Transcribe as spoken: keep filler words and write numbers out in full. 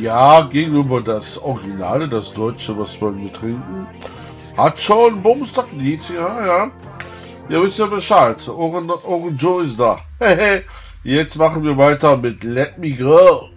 Ja, gegenüber das Originale, das Deutsche, was wollen wir trinken, hat schon Bums das Lied, ja, ja. Ihr wisst ja Bescheid, Oren, Oren Joe ist da. Jetzt machen wir weiter mit Let Me Go.